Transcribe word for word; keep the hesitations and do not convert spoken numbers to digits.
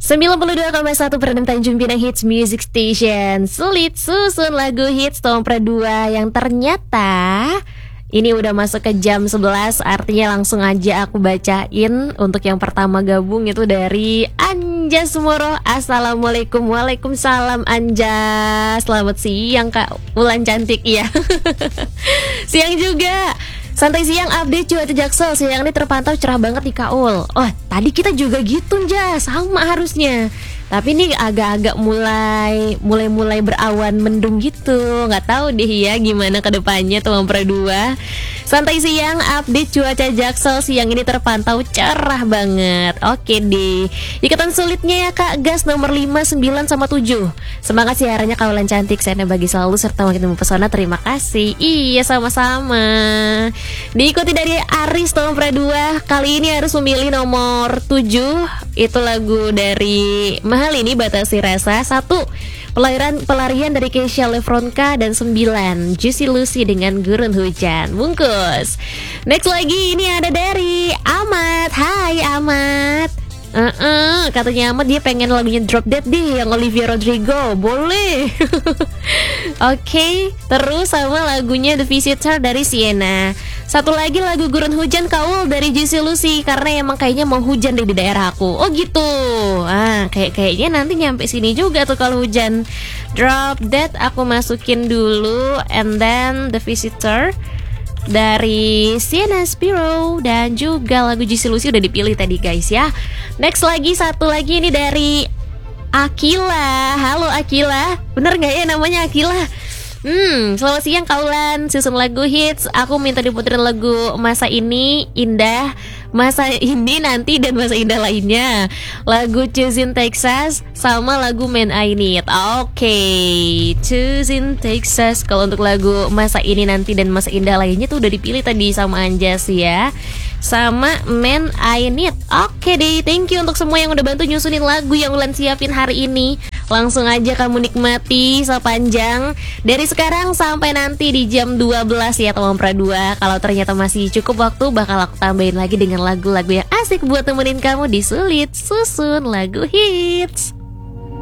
sembilan puluh dua koma satu Perdana Tanjung Pinang Hits Music Station. Sulit susun lagu hits Tompra dua yang ternyata ini udah masuk ke jam sebelas. Artinya langsung aja aku bacain. Untuk yang pertama gabung itu dari Anjas Moro. Assalamualaikum. Waalaikumsalam Anjas. Selamat siang Kak Wulan cantik ya. Siang juga. Santai siang update cuaca Jaksel. Siang ini terpantau cerah banget di Kaul. Oh tadi kita juga gitu Jas. Sama harusnya. Tapi ini agak-agak mulai Mulai-mulai berawan mendung gitu. Nggak tahu deh ya gimana ke depannya Tompra dua. Santai siang update cuaca Jaksel. Siang ini terpantau cerah banget. Oke deh. Ikatan sulitnya ya Kak Gas nomor lima, sembilan, sama tujuh. Semangat siarannya Kaulan cantik. Saya bagi selalu serta makin mempesona. Terima kasih. Iya sama-sama. Diikuti dari Aris Tompra dua. Kali ini harus memilih nomor tujuh. Itu lagu dari Mahal ini Batasi Rasa. Satu Pelarian, pelarian dari Keisha Lefronka. Dan sembilan Juicy Lucy dengan Gurun Hujan. Bungkus. Next lagi ini ada dari Ahmad. Hai Ahmad. Uh-uh, katanya Ahmad dia pengen lagunya Drop Dead deh yang Olivia Rodrigo. Boleh. Oke, okay, terus sama lagunya The Visitor dari Sienna. Satu lagi lagu Gurun Hujan Kaul dari Juicy Lucy. Karena emang kayaknya mau hujan deh di daerah aku. Oh gitu. Ah, kayak kayaknya nanti nyampe sini juga tuh kalau hujan. Drop Dead aku masukin dulu. And then The Visitor dari Sienna Spiro. Dan juga lagu Juicy Lucy udah dipilih tadi guys ya. Next lagi satu lagi ini dari Akila. Halo Akila. Bener gak ya namanya Akila? Hmm, selamat siang Kaulan. Susun lagu hits. Aku minta diputerin lagu Masa Ini Indah, Masa Ini Nanti, dan Masa Indah lainnya. Lagu Choose in Texas sama lagu Man I Need. Oke, okay. Choose in Texas. Kalau untuk lagu Masa Ini Nanti dan Masa Indah lainnya tuh udah dipilih tadi sama Anjas ya. Sama Man I Need. Oke okay deh, thank you untuk semua yang udah bantu nyusunin lagu yang Ulan siapin hari ini. Langsung aja kamu nikmati sepanjang dari sekarang sampai nanti di jam dua belas ya Tompra dua. Kalau ternyata masih cukup waktu, bakal aku tambahin lagi dengan lagu-lagu yang asik buat temenin kamu di Sulit Susun Lagu Hits.